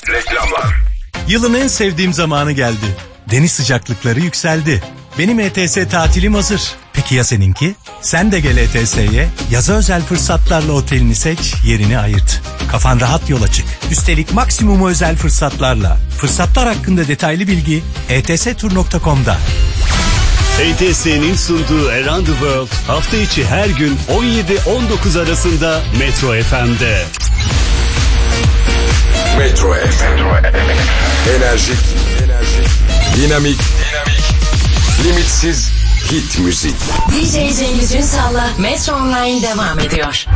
Reklamlar. Yılın en sevdiğim zamanı geldi. Deniz sıcaklıkları yükseldi. Benim ETS tatilim hazır. Peki ya seninki? Sen de gel ETS'ye. Yaza özel fırsatlarla otelini seç, yerini ayırt. Kafan rahat yola çık. Üstelik maksimumu özel fırsatlarla. Fırsatlar hakkında detaylı bilgi etstur.com'da. ETS'nin sunduğu Around the World hafta içi her gün 17-19 arasında Metro FM'de. Metro FM. Enerjik, dinamik, limitsiz hit müzik. DJ Cengiz Ünsal'la Metro Online devam ediyor.